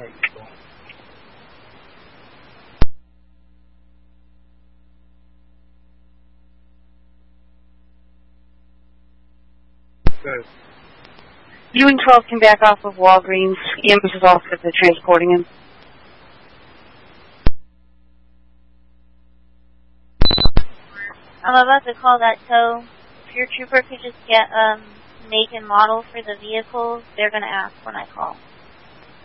Good. Ewing 12 can back off of Walgreens. EMS is off for the transporting him. I'm about to call that tow. If your trooper could just get make and model for the vehicle, they're going to ask when I call.